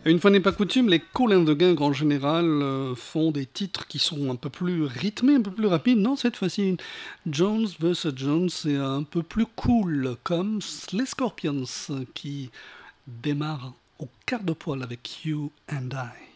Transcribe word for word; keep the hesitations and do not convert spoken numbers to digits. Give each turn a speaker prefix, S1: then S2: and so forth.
S1: Une fois n'est pas coutume, les Kool and the Gang en général euh, font des titres qui sont un peu plus rythmés, un peu plus rapides. Non, cette fois-ci, Jones versus Jones est un peu plus cool, comme les Scorpions qui démarrent au quart de poil avec You and I.